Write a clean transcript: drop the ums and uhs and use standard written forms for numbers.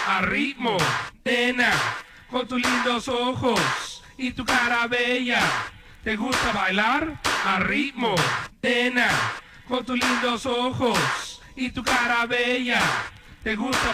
a ritmo, nena, con tus lindos ojos y tu cara bella. ¿Te gusta bailar? A ritmo, nena, con tus lindos ojos y tu cara bella. ¿Te gusta